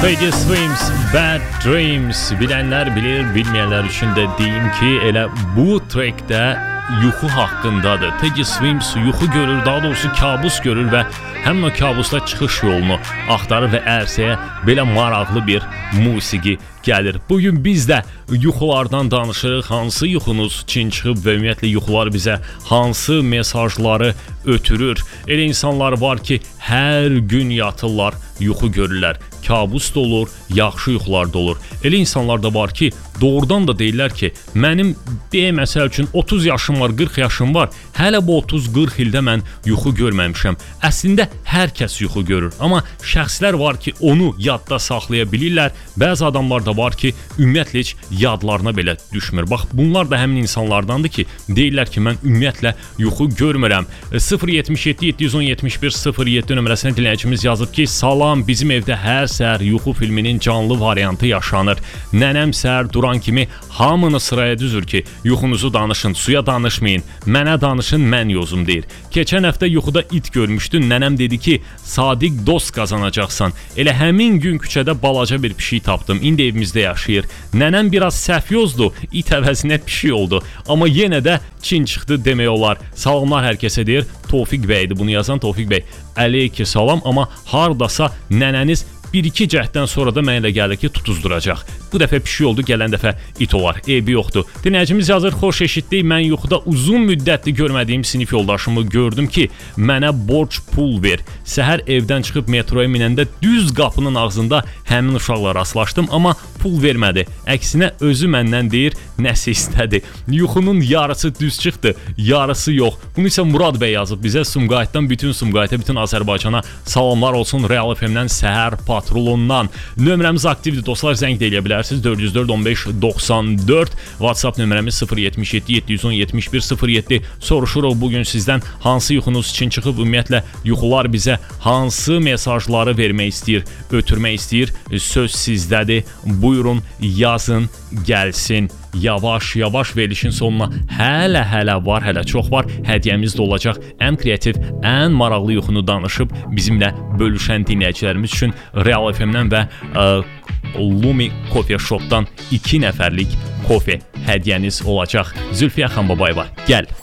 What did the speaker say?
Teddy Swims, Bad Dreams. Bilənlər bilir, bilməyənlər üçün də deyim ki, elə bu trackdə yuxu haqqındadır. Teddy Swims yuxu görür, daha doğrusu kabus görür və həmin o kabusda çıxış yolunu axtarır və ərsəyə belə maraqlı bir musiqi gəlir. Bugün biz də yuxulardan danışırıq. Hansı yuxunuz çin çıxıb və ümumiyyətlə yuxular bizə hansı mesajları ötürür? Elə insanlar var ki, hər gün yatırlar, yuxu görürlər. Kabus da olur, yaxşı yuxular da olur. Elə insanlar da var ki, doğrudan da deyirlər ki, mənim məsəl üçün 30 yaşım var, 40 yaşım var. Hələ bu 30-40 ildə mən yuxu görməmişəm. Əslində hər kəs yuxu görür, amma şəxslər var ki, onu yadda saxlaya bilirlər. Bəzi adamlar da var ki, ümumiyyətlə heç yadlarına belə düşmür. Bax, bunlar da həmin insanlardandır ki, deyirlər ki, mən ümumiyyətlə yuxu görmürəm. 077 710 71 07 nömrəsinə dinləyicimiz yazıb ki, salam, bizim evdə hər səhər yuxu filminin canlı variantı yaşanır. Nənəm səhər duran kimi hamını sıraya düzür ki, yuxunuzu danışın, suya danışmayın, mənə danışın, mən yozum deyir. Keçən həftə yuxuda it görmüşdün, nənəm dedi ki, sadiq dost qazanacaqsan. Elə həmin gün küçədə balaca bir pişik tapdım, indi evimizdə yaşayır. Nənəm biraz səhv yozdu, it əvəzinə pişik oldu, amma yenə də çin çıxdı demək olar. Salamlar hər kəsə deyir, Tofiq bəydir bunu yazan. Tofiq bəy, əleyki salam, amma hardasa nənəniz 1-2 cəhddən sonra da mənə elə gəlir ki, tutuzduracaq. Bu dəfə pişik oldu, gələn dəfə it olar. Eybi yoxdur. Dinləyicimiz yazır, xoş eşitdik. Mən yuxuda uzun müddətli görmədiyim sinif yoldaşımı gördüm ki, mənə borc pul ver. Səhər evdən çıxıb metroya minəndə düz qapının ağzında həmin uşaqla rastlaşdım, amma pul vermədi. Əksinə özü məndən deyir, nəsə istədi. Yuxunun yarısı düz çıxdı, yarısı yox. Bunu isə Murad bəy yazıb bizə. Sumqayıtdan bütün Sumqayıta, bütün Azərbaycana salamlar olsun. Real FM-dən səhər patrolundan. Nömrəmiz aktivdir dostlar, zəng də eləyə bilərsiniz. 404 15 94. WhatsApp nömrəmiz 077 710 71 07. Soruşuruq bugün sizdən hansı yuxunuz için çıxıb, ümumiyyətlə yuxular bizə hansı mesajları vermək istəyir, ötürmək istəyir. Söz sizdədir. Buyurun, yazın, gəlsin. Yavaş-yavaş verilişin sonuna hələ var, hələ çox var. Hədiyyəmiz də olacaq. Ən kreativ, ən maraqlı yuxunu danışıb bizimlə bölüşən dinləyicilərimiz üçün Real FM-dən və Lumi Coffee Shop-dan 2 nəfərlik kofe hədiyyəniz olacaq. Zülfiyə xan Babayeva, gəl.